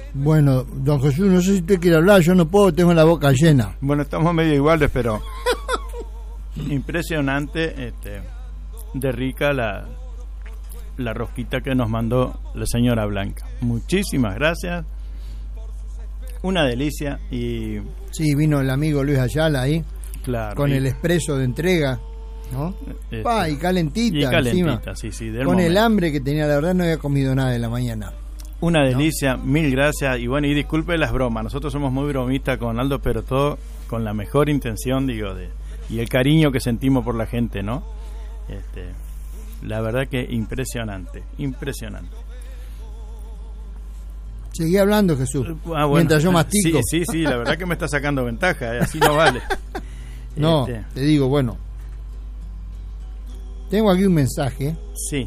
Bueno, don Jesús, no sé si usted quiere hablar, yo no puedo, tengo la boca llena. Bueno, estamos medio iguales, pero impresionante, de rica la rosquita que nos mandó la señora Blanca. Muchísimas gracias. Una delicia. Y sí, vino el amigo Luis Ayala ahí, claro, con el expreso de entrega, ¿no? Y calentita encima, sí, con momento. El hambre que tenía, la verdad no había comido nada de la mañana. Una delicia, ¿no? Mil gracias. Y bueno, y disculpe las bromas, nosotros somos muy bromistas con Aldo, pero todo con la mejor intención, digo, y el cariño que sentimos por la gente, ¿no? La verdad que impresionante. Seguí hablando, Jesús, bueno, mientras yo mastico. Sí, la verdad que me está sacando ventaja, así no vale. No, te digo, bueno, tengo aquí un mensaje. Sí.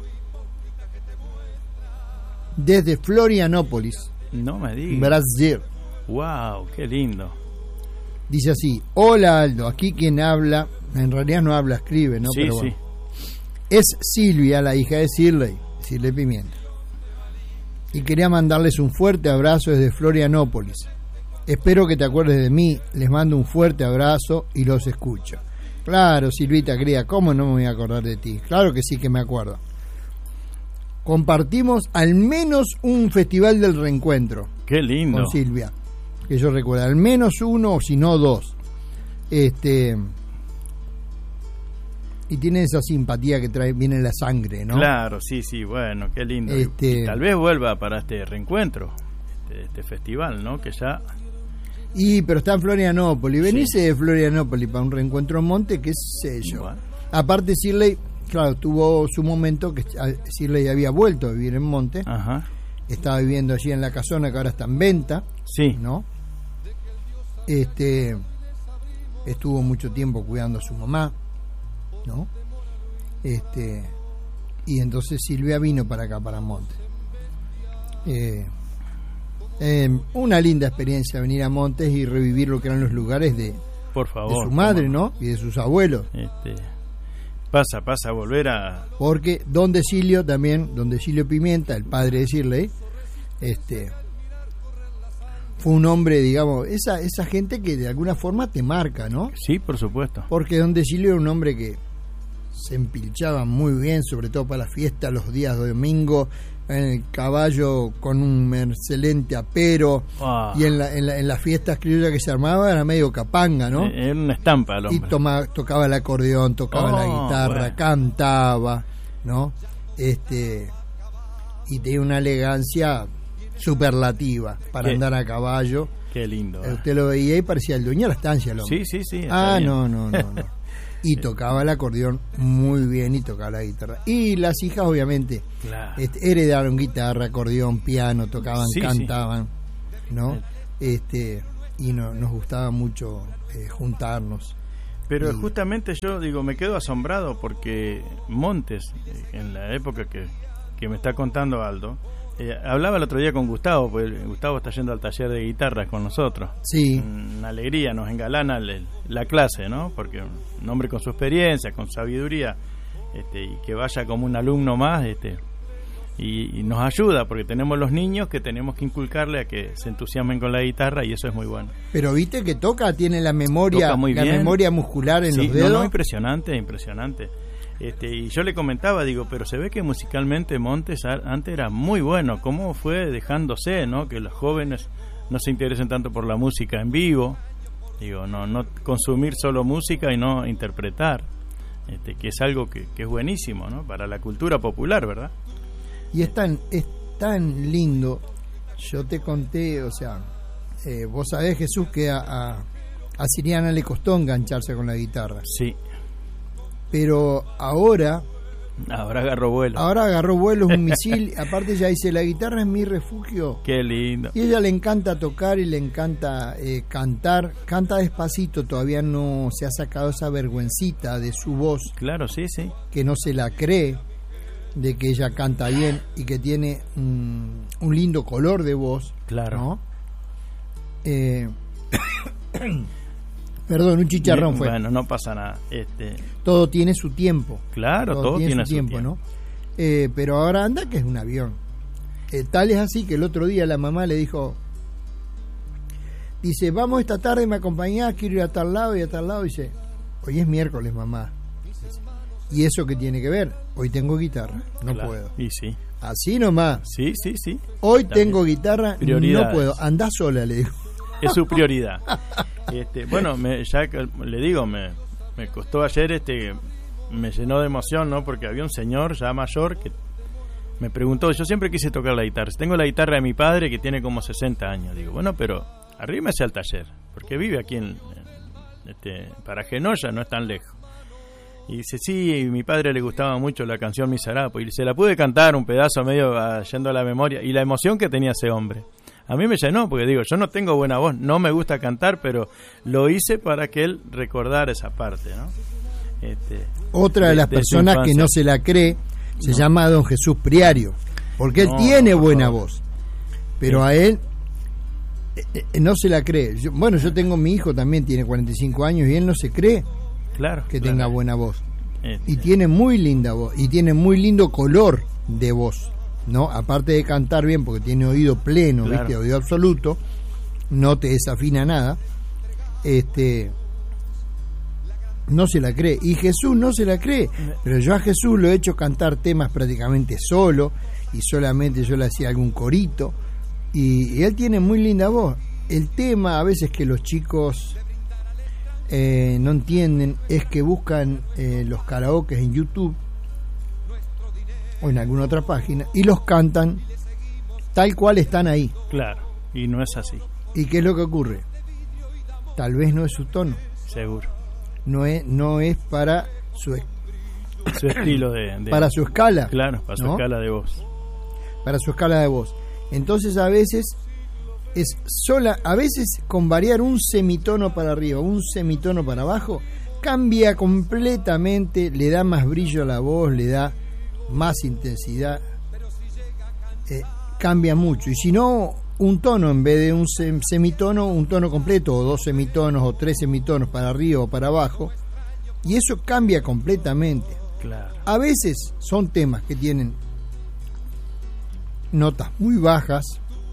Desde Florianópolis, no me digas, Brasil. Wow, qué lindo. Dice así: hola Aldo, aquí quien habla, en realidad no habla, escribe, ¿no? Sí, pero bueno. Es Silvia, la hija de Shirley Pimienta. Y quería mandarles un fuerte abrazo desde Florianópolis. Espero que te acuerdes de mí, les mando un fuerte abrazo y los escucho. Claro, Silvita querida, ¿cómo no me voy a acordar de ti? Claro que sí que me acuerdo. Compartimos al menos un festival del reencuentro. Qué lindo. Con Silvia, que yo recuerdo, al menos uno o si no dos. Y tiene esa simpatía que viene en la sangre, ¿no? Claro, sí, bueno, qué lindo. Y tal vez vuelva para este reencuentro, este festival, ¿no? Que ya... pero está en Florianópolis. Venirse de Florianópolis para un reencuentro en Monte, qué sé yo. Bueno. Aparte, Shirley, claro, tuvo su momento que Shirley había vuelto a vivir en Monte. Ajá. Estaba viviendo allí en la casona que ahora está en venta. Sí. ¿No? Estuvo mucho tiempo cuidando a su mamá, ¿no? Y entonces Silvia vino para acá, para Monte. Una linda experiencia venir a Montes y revivir lo que eran los lugares de su madre, ¿no? Y de sus abuelos. Pasa a volver a... Porque don Decilio Pimienta, el padre de Shirley, fue un hombre, digamos, esa gente que de alguna forma te marca, ¿no? Sí, por supuesto. Porque don Decilio era un hombre que se empilchaba muy bien, sobre todo para las fiestas, los días de domingo, en el caballo con un excelente apero, y en las fiestas criollas que se armaba era medio capanga, ¿no? Era una estampa el hombre. Y tocaba el acordeón, tocaba la guitarra, cantaba, ¿no? Y tenía una elegancia superlativa para andar a caballo. Qué lindo. Usted lo veía y parecía el dueño de la estancia, el hombre. Sí. No. Y tocaba el acordeón muy bien y tocaba la guitarra. Y las hijas, obviamente, heredaron guitarra, acordeón, piano, tocaban, cantaban, ¿no? Y nos gustaba mucho juntarnos. Pero justamente yo digo, me quedo asombrado porque Montes, en la época que me está contando Aldo, hablaba el otro día con Gustavo, porque Gustavo está yendo al taller de guitarras con nosotros. Sí. Una alegría, nos engalana la clase, ¿no? Porque un hombre con su experiencia, con sabiduría, y que vaya como un alumno más, y nos ayuda, porque tenemos los niños que tenemos que inculcarle a que se entusiasmen con la guitarra, y eso es muy bueno. Pero viste que tiene la memoria, memoria muscular en los dedos. No, impresionante. Y yo le comentaba, digo, pero se ve que musicalmente Montes antes era muy bueno. ¿Cómo fue dejándose, no? Que los jóvenes no se interesen tanto por la música en vivo, digo, no consumir solo música y no interpretar, que es algo que es buenísimo, ¿no? Para la cultura popular, ¿verdad? Y es tan lindo. Yo te conté, o sea, vos sabés, Jesús, que a Siriana le costó engancharse con la guitarra. Sí. Pero ahora agarró vuelo. Es un misil. Aparte ella dice, la guitarra es mi refugio. Qué lindo. Y a ella le encanta tocar y le encanta cantar. Canta despacito, todavía no se ha sacado esa vergüencita de su voz. Claro, sí. Que no se la cree de que ella canta bien y que tiene un lindo color de voz. Claro. ¿No? Perdón, un chicharrón fue. Bueno, no pasa nada. Todo tiene su tiempo. Claro, todo tiene su tiempo, ¿no? Pero ahora anda que es un avión. Tal es así que el otro día la mamá le dijo, dice, vamos esta tarde, me acompañás, quiero ir a tal lado y a tal lado. Dice, hoy es miércoles, mamá. ¿Y eso qué tiene que ver? Hoy tengo guitarra, no puedo. Y sí. Así nomás. Sí. Hoy también tengo guiguitarra, no puedo. Andá sola, le digo. Es su prioridad. Bueno, ya le digo, me costó ayer, me llenó de emoción, ¿no? Porque había un señor ya mayor que me preguntó, yo siempre quise tocar la guitarra. Tengo la guitarra de mi padre que tiene como 60 años. Digo, bueno, pero arrímese al taller, porque vive aquí en para Genoya, no es tan lejos. Y dice, sí, mi padre le gustaba mucho la canción Mi Sarapo, y se la pude cantar un pedazo medio yendo a la memoria, y la emoción que tenía ese hombre a mí me llenó, porque digo, yo no tengo buena voz, no me gusta cantar, pero lo hice para que él recordara esa parte, ¿no? Otra de las personas que no se la cree se llama don Jesús Priario, porque él tiene buena voz, pero a él no se la cree. Yo tengo mi hijo también, tiene 45 años y él no se cree que tenga buena voz. Y tiene muy linda voz y tiene muy lindo color de voz, ¿no? Aparte de cantar bien, porque tiene oído pleno, ¿viste? Oído absoluto, no te desafina nada. No se la cree, y Jesús no se la cree, pero yo a Jesús lo he hecho cantar temas prácticamente solo, y solamente yo le hacía algún corito, y él tiene muy linda voz. El tema a veces que los chicos no entienden es que buscan los karaokes en YouTube o en alguna otra página y los cantan tal cual están ahí. Claro, y no es así. ¿Y qué es lo que ocurre? Tal vez no es su tono. Seguro. No es para su estilo de para su escala. Claro, para su escala de voz. Para su escala de voz. Entonces a veces a veces con variar un semitono para arriba, un semitono para abajo, cambia completamente, le da más brillo a la voz, le da más intensidad, cambia mucho. Y si no, un tono en vez de un semitono, un tono completo, o 2 semitonos o 3 semitonos para arriba o para abajo, y eso cambia completamente. Claro. A veces son temas que tienen notas muy bajas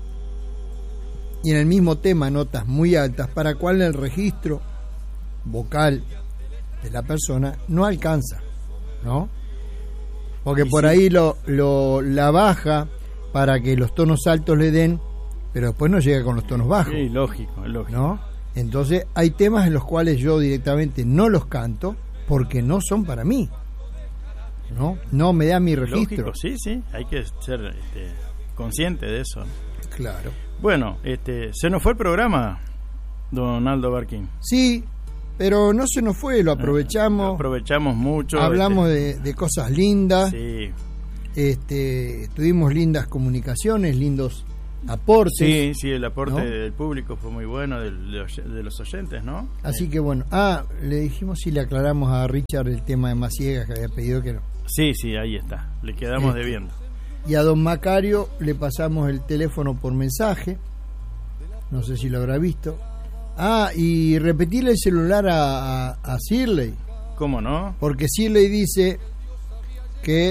y en el mismo tema notas muy altas, para cual el registro vocal de la persona no alcanza, ¿no? Porque por ahí la baja para que los tonos altos le den, pero después no llega con los tonos bajos. Sí, lógico, ¿no? Entonces hay temas en los cuales yo directamente no los canto porque no son para mí, no me da mi registro. Lógico, sí, hay que ser consciente de eso. Claro. Bueno, se nos fue el programa, don Aldo Barquín. Sí, pero no se nos fue, lo aprovechamos. Lo aprovechamos mucho. Hablamos de cosas lindas. Sí. Tuvimos lindas comunicaciones, lindos aportes. Sí, el aporte del público fue muy bueno, de los oyentes, ¿no? Así que bueno, le dijimos, le aclaramos a Richard el tema de Maciegas que había pedido que no. Sí, ahí está, le quedamos debiendo. Y a don Macario le pasamos el teléfono por mensaje, no sé si lo habrá visto. Y repetirle el celular a Shirley. ¿Cómo no? Porque Shirley dice que